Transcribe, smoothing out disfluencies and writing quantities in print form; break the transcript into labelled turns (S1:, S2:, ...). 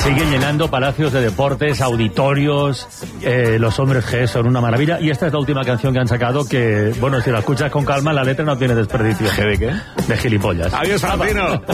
S1: Siguen llenando palacios de deportes, auditorios, los hombres G son una maravilla. Y esta es la última canción que han sacado que, bueno, si la escuchas con calma, la letra no tiene desperdicio.
S2: ¿G de qué?
S1: De gilipollas.
S2: Adiós, Valentino.